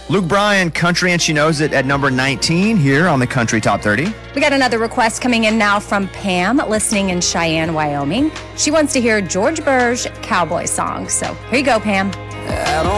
Luke Bryan, Country and She Knows It at number 19 here on the Country Top 30. We got another request coming in now from Pam, listening in Cheyenne, Wyoming. She wants to hear George Burge Cowboy Song. So here you go, Pam. Out